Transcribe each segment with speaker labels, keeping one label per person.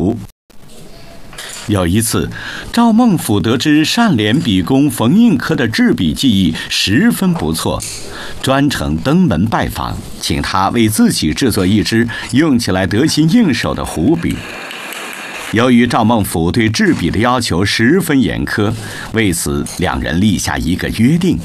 Speaker 1: 府。有一次，赵孟俯得知单联笔工冯应科的制笔技艺十分不错，专程登门拜访，请他为自己制作一支用起来得心应手的湖笔。由于赵孟俯对制笔的要求十分严苛，为此两人立下一个约定。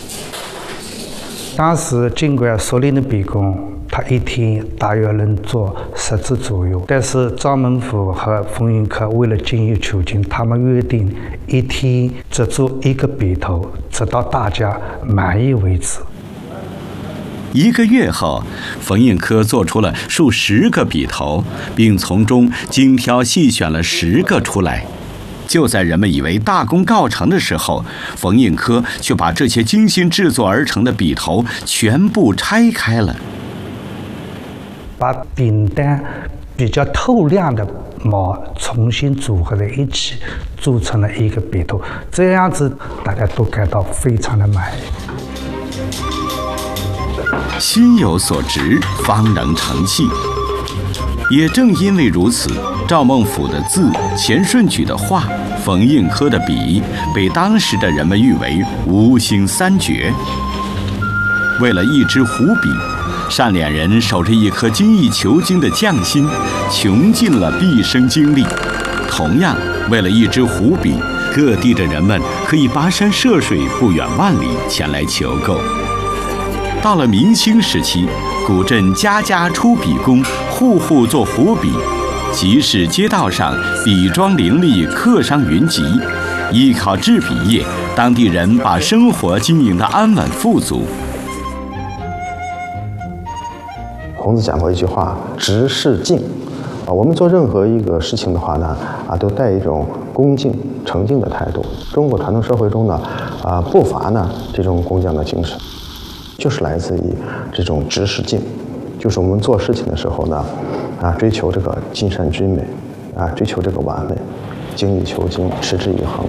Speaker 2: 当时尽管所领的笔工，他一天大约能做10支左右，但是赵孟俯和冯应科为了精益求精，他们约定一天只做1个笔头，直到大家满意为止。
Speaker 1: 1个月后，冯应科做出了数十个笔头，并从中精挑细选了10个出来。就在人们以为大功告成的时候，冯应科却把这些精心制作而成的笔头全部拆开了，
Speaker 2: 把顶端比较透亮的毛重新组合在一起，做成了1个笔头。这样子大家都感到非常的满意。
Speaker 1: 心有所值，方能成器。也正因为如此，赵孟俯的字、钱顺举的画、冯应科的笔，被当时的人们誉为吴兴3绝。为了一支湖笔，单联人守着一颗精益求精的匠心，穷尽了毕生精力。同样，为了一支湖笔，各地的人们可以跋山涉水，不远万里前来求购。到了明清时期，古镇家家出笔工，户户做湖笔，集市街道上笔庄林立，客商云集。依靠制笔业，当地人把生活经营得安稳富足。
Speaker 3: 孔子讲过一句话：“直视敬。”我们做任何一个事情的话呢，都带一种恭敬、诚敬的态度。中国传统社会中呢，不乏呢这种工匠的精神。就是来自于这种直视敬，就是我们做事情的时候呢，追求这个尽善尽美，追求这个完美，精益求精，持之以恒。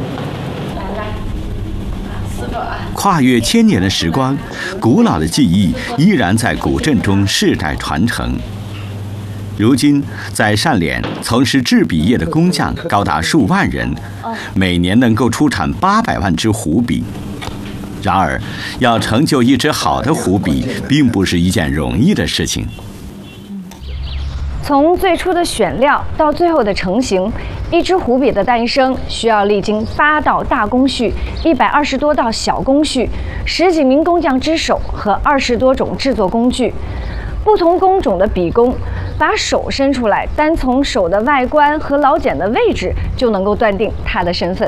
Speaker 1: 跨越1000年的时光，古老的技艺依然在古镇中世代传承。如今，在单联从事制笔业的工匠高达数万人，每年能够出产800万支湖笔。然而，要成就一支好的湖笔，并不是一件容易的事情。
Speaker 4: 从最初的选料到最后的成型，一支湖笔的诞生需要历经8道大工序、120多道小工序、10几名工匠之手和20多种制作工具。不同工种的笔工把手伸出来，单从手的外观和老茧的位置就能够断定他的身份。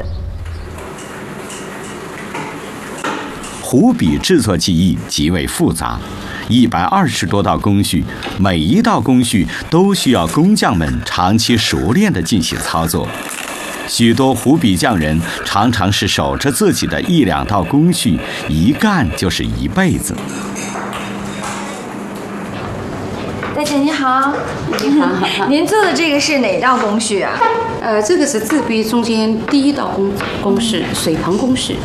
Speaker 1: 湖笔制作技艺极为复杂，120多道工序，每一道工序都需要工匠们长期熟练地进行操作。许多湖笔匠人常常是守着自己的1、2道工序，一干就是一辈子。
Speaker 4: 大姐你好，
Speaker 5: 你好，
Speaker 4: 您做的这个是哪道工序啊？
Speaker 5: 这个是制笔中间第1道工序，水盆工序。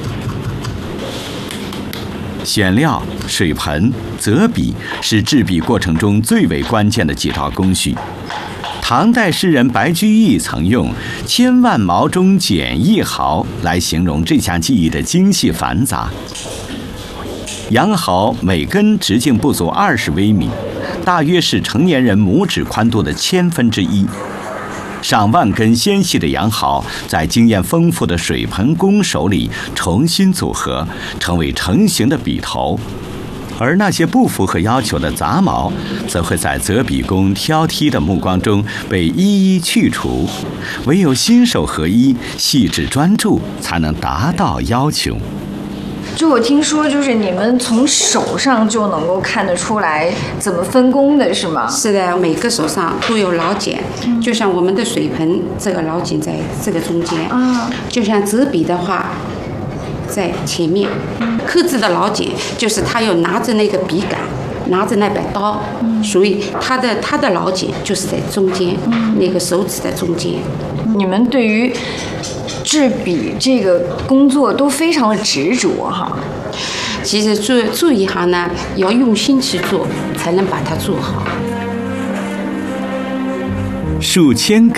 Speaker 1: 选料、水盆、择笔是制笔过程中最为关键的几道工序。唐代诗人白居易曾用“千万毛中剪1毫”来形容这项技艺的精细繁杂。羊毫每根直径不足20微米，大约是成年人拇指宽度的1/1000。上万根纤细的羊毫在经验丰富的水盆工手里重新组合，成为成型的笔头。而那些不符合要求的杂毛，则会在择笔工挑剔的目光中被一一去除。唯有心手合一、细致专注，才能达到要求。
Speaker 4: 就我听说，就是你们从手上就能够看得出来怎么分工的，是吗？
Speaker 5: 是的，每个手上都有老茧，就像我们的水盆，这个老茧在这个中间。就像择笔的话，在前面。刻字的老茧就是他要拿着那个笔杆，拿着那把刀，所以他的老茧就是在中间，那个手指在中间。
Speaker 4: 你们对于制笔这个工作都非常的执着哈。
Speaker 5: 其实做一行呢，要用心去做，才能把它做好。
Speaker 1: 数千